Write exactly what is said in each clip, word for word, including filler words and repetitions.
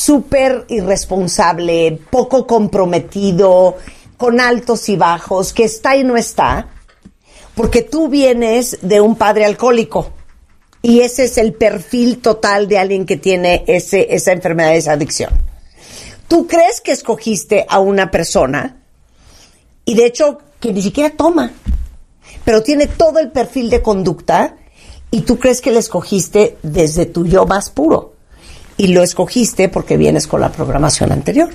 súper irresponsable, poco comprometido, con altos y bajos, que está y no está, porque tú vienes de un padre alcohólico y ese es el perfil total de alguien que tiene ese, esa enfermedad, esa adicción. ¿Tú crees que escogiste a una persona y de hecho que ni siquiera toma, pero tiene todo el perfil de conducta y tú crees que la escogiste desde tu yo más puro y lo escogiste porque vienes con la programación anterior?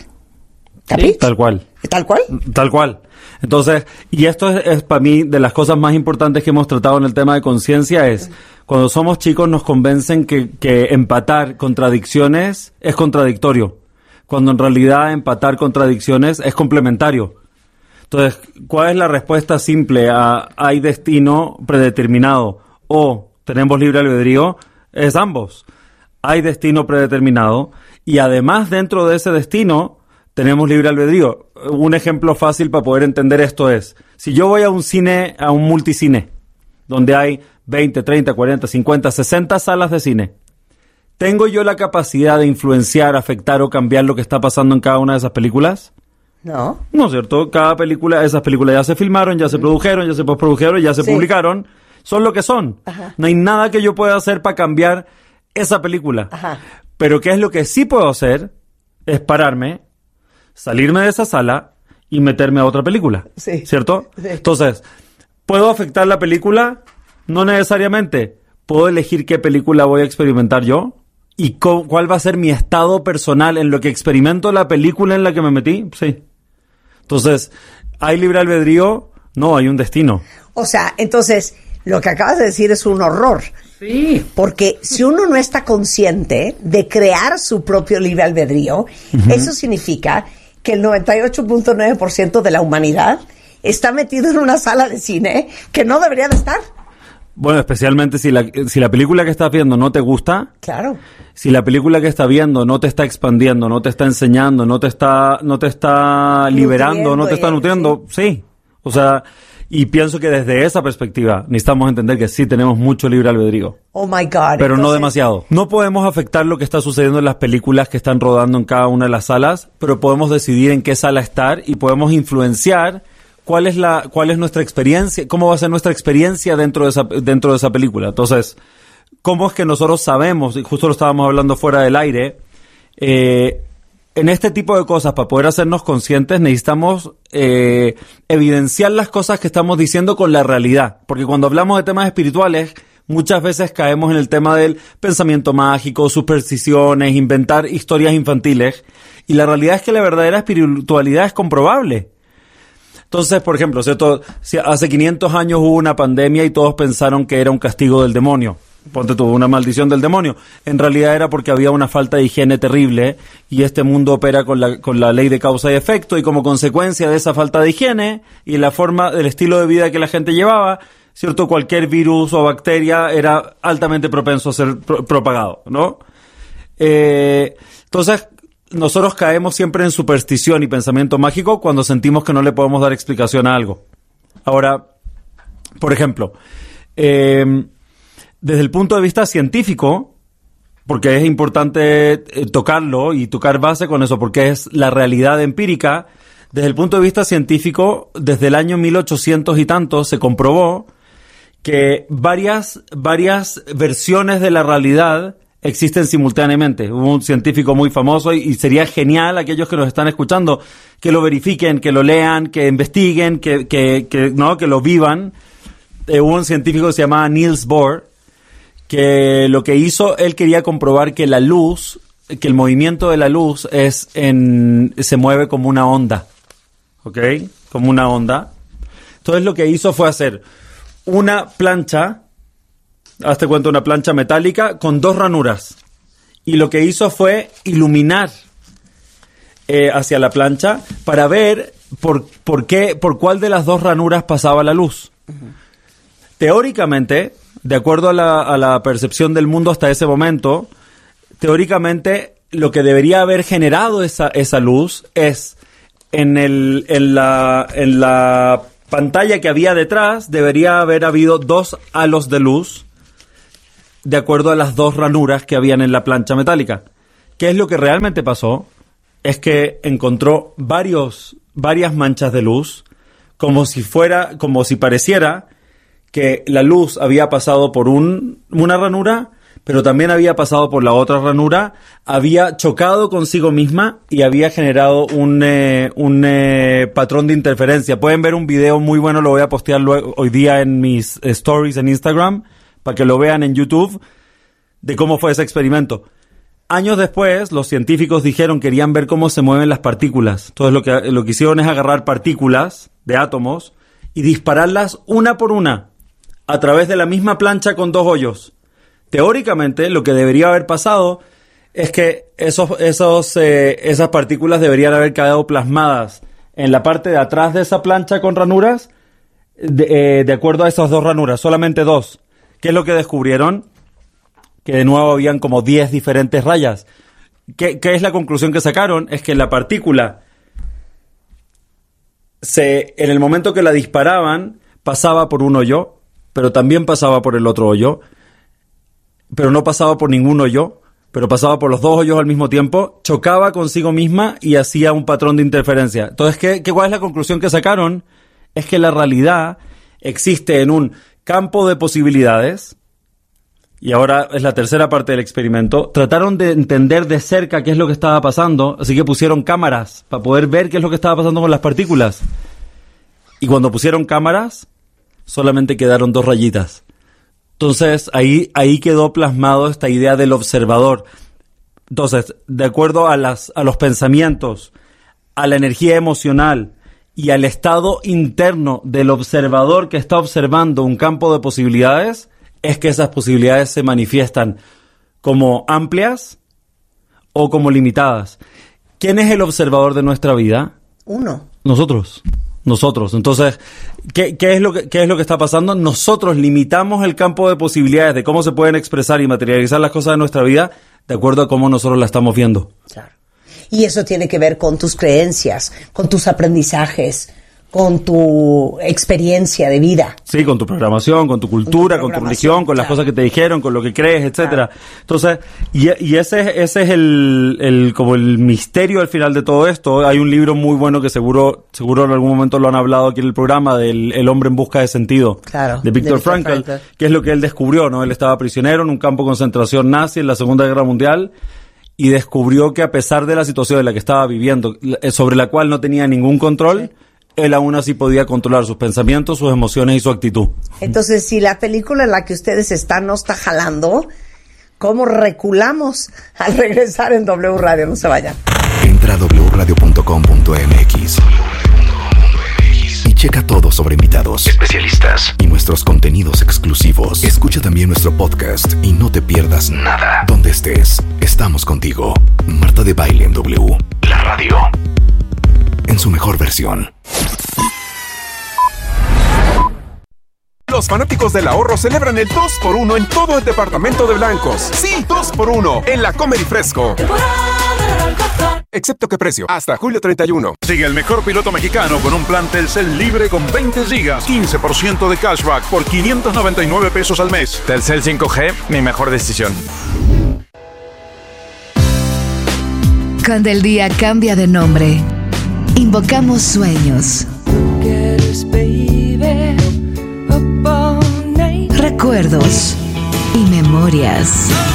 Sí, tal cual. ¿Tal cual? Tal cual. Entonces, y esto es, es para mí de las cosas más importantes que hemos tratado en el tema de conciencia es, cuando somos chicos nos convencen que, que empatar contradicciones es contradictorio, cuando en realidad empatar contradicciones es complementario. Entonces, ¿cuál es la respuesta simple a hay destino predeterminado o tenemos libre albedrío? Es ambos. Hay destino predeterminado y además dentro de ese destino tenemos libre albedrío. Un ejemplo fácil para poder entender esto es, si yo voy a un cine, a un multicine, donde hay veinte, treinta, cuarenta, cincuenta, sesenta salas de cine, ¿tengo yo la capacidad de influenciar, afectar o cambiar lo que está pasando en cada una de esas películas? No. No, ¿cierto? Cada película, esas películas ya se filmaron, ya se produjeron, ya se postprodujeron, ya se Sí. publicaron. Son lo que son. Ajá. No hay nada que yo pueda hacer para cambiar esa película. Ajá. Pero ¿qué es lo que sí puedo hacer? Es pararme, salirme de esa sala y meterme a otra película. Sí. ¿Cierto? Sí. Entonces, ¿puedo afectar la película? No necesariamente. ¿Puedo elegir qué película voy a experimentar yo? ¿Y co- cuál va a ser mi estado personal en lo que experimento la película en la que me metí? Sí. Entonces, ¿hay libre albedrío? No, hay un destino. O sea, entonces, lo que acabas de decir es un horror. Sí. Porque si uno no está consciente de crear su propio libre albedrío, uh-huh. eso significa que el noventa y ocho punto nueve por ciento de la humanidad está metido en una sala de cine que no debería de estar. Bueno, especialmente si la, si la película que estás viendo no te gusta. Claro. Si la película que estás viendo no te está expandiendo, no te está enseñando, no te está, no te está liberando, no te está nutriendo, sí. sí. O sea, y pienso que desde esa perspectiva necesitamos entender que sí tenemos mucho libre albedrío. Oh my God. Pero entonces... no demasiado. No podemos afectar lo que está sucediendo en las películas que están rodando en cada una de las salas, pero podemos decidir en qué sala estar y podemos influenciar cuál es la, cuál es nuestra experiencia, cómo va a ser nuestra experiencia dentro de esa, dentro de esa película. Entonces, ¿cómo es que nosotros sabemos, y justo lo estábamos hablando fuera del aire, eh, en este tipo de cosas, para poder hacernos conscientes, necesitamos eh, evidenciar las cosas que estamos diciendo con la realidad. Porque cuando hablamos de temas espirituales, muchas veces caemos en el tema del pensamiento mágico, supersticiones, inventar historias infantiles. Y la realidad es que la verdadera espiritualidad es comprobable. Entonces, por ejemplo, ¿cierto? Si hace quinientos años hubo una pandemia y todos pensaron que era un castigo del demonio. Ponte tú, una maldición del demonio. En realidad era porque había una falta de higiene terrible y este mundo opera con la, con la ley de causa y efecto y como consecuencia de esa falta de higiene y la forma, del estilo de vida que la gente llevaba, ¿cierto? Cualquier virus o bacteria era altamente propenso a ser pro- propagado, ¿no? Eh, entonces, nosotros caemos siempre en superstición y pensamiento mágico cuando sentimos que no le podemos dar explicación a algo. Ahora, por ejemplo, eh, desde el punto de vista científico, porque es importante eh, tocarlo y tocar base con eso, porque es la realidad empírica, desde el punto de vista científico, desde el año mil ochocientos y tanto se comprobó que varias, varias versiones de la realidad existen simultáneamente. Hubo un científico muy famoso y, y sería genial aquellos que nos están escuchando que lo verifiquen, que lo lean, que investiguen, que, que, que, no, que lo vivan. Eh, hubo un científico que se llamaba Niels Bohr, que lo que hizo, él quería comprobar que la luz, que el movimiento de la luz es en, se mueve como una onda, ¿ok? Como una onda. Entonces lo que hizo fue hacer una plancha, hazte cuenta, una plancha metálica con dos ranuras. Y lo que hizo fue iluminar eh, hacia la plancha para ver por, por qué, por cuál de las dos ranuras pasaba la luz. Uh-huh. Teóricamente, de acuerdo a la, a la percepción del mundo hasta ese momento, teóricamente lo que debería haber generado esa, esa luz es en, el, en, la, en la pantalla que había detrás, debería haber habido dos halos de luz de acuerdo a las dos ranuras que habían en la plancha metálica. ¿qué es lo que realmente pasó? Es que encontró varios, varias manchas de luz, como si fuera, como si pareciera que la luz había pasado por un, una ranura, pero también había pasado por la otra ranura, había chocado consigo misma y había generado un, eh, un eh, patrón de interferencia. Pueden ver un video muy bueno, lo voy a postear luego, hoy día en mis eh, stories en Instagram, para que lo vean en YouTube, de cómo fue ese experimento. Años después, los científicos dijeron que querían ver cómo se mueven las partículas. Entonces lo que, lo que hicieron es agarrar partículas de átomos y dispararlas una por una a través de la misma plancha con dos hoyos. Teóricamente, lo que debería haber pasado es que esos, esos, eh, esas partículas deberían haber quedado plasmadas en la parte de atrás de esa plancha con ranuras, de, eh, de acuerdo a esas dos ranuras, solamente dos. ¿Qué es lo que descubrieron? Que de nuevo habían como diez diferentes rayas. ¿Qué, qué es la conclusión que sacaron? Es que la partícula, se, en el momento que la disparaban, pasaba por un hoyo, pero también pasaba por el otro hoyo, pero no pasaba por ningún hoyo, pero pasaba por los dos hoyos al mismo tiempo, chocaba consigo misma y hacía un patrón de interferencia. Entonces, ¿qué, qué, ¿cuál es la conclusión que sacaron? Es que la realidad existe en un campo de posibilidades, y ahora es la tercera parte del experimento. Trataron de entender de cerca qué es lo que estaba pasando, así que pusieron cámaras para poder ver qué es lo que estaba pasando con las partículas. Y cuando pusieron cámaras, solamente quedaron dos rayitas. Entonces, ahí, ahí quedó plasmado esta idea del observador. Entonces, de acuerdo a, las, a los pensamientos, a la energía emocional y al estado interno del observador que está observando un campo de posibilidades, es que esas posibilidades se manifiestan como amplias o como limitadas. ¿Quién es el observador de nuestra vida? Uno. Nosotros. Nosotros. Entonces, ¿qué, qué es lo que, qué es lo que está pasando? Nosotros limitamos el campo de posibilidades de cómo se pueden expresar y materializar las cosas de nuestra vida de acuerdo a cómo nosotros la estamos viendo. Claro. Y eso tiene que ver con tus creencias, con tus aprendizajes, con tu experiencia de vida. Sí, con tu programación, con tu cultura, con tu, con tu religión, con las claro. cosas que te dijeron, con lo que crees, etcétera. Claro. Entonces, y, y ese, ese es el, el, como el misterio al final de todo esto. Hay un libro muy bueno que seguro, seguro en algún momento lo han hablado aquí en el programa, del El hombre en busca de sentido. Claro. De Viktor Frankl, Frankl, que es lo que él descubrió, ¿no? Él estaba prisionero en un campo de concentración nazi en la Segunda Guerra Mundial y descubrió que a pesar de la situación en la que estaba viviendo, sobre la cual no tenía ningún control, sí, él aún así podía controlar sus pensamientos, sus emociones y su actitud. Entonces, si la película en la que ustedes están no está jalando, ¿cómo reculamos al regresar en W Radio? No se vayan. Entra a doble u radio punto com punto m x y checa todo sobre invitados, especialistas y nuestros contenidos exclusivos. Escucha también nuestro podcast y no te pierdas nada. Donde estés, estamos contigo. Marta de Baile en W, la radio en su mejor versión. Los fanáticos del ahorro celebran el dos por uno en todo el departamento de blancos. Sí, dos por uno en la Comer y Fresco. Excepto que precio, hasta julio treinta y uno. Sigue el mejor piloto mexicano con un plan Telcel libre con veinte gigas, quince por ciento de cashback por quinientos noventa y nueve pesos al mes. Telcel cinco G, mi mejor decisión. Cuando el día cambia de nombre, invocamos sueños, recuerdos y memorias.